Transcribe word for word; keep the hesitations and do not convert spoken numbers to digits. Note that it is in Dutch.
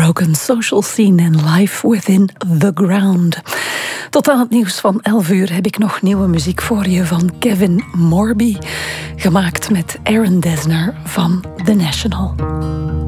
Broken Social Scene en Life Within the Ground. Tot aan het nieuws van elf uur heb ik nog nieuwe muziek voor je van Kevin Morby, gemaakt met Aaron Dessner van The National.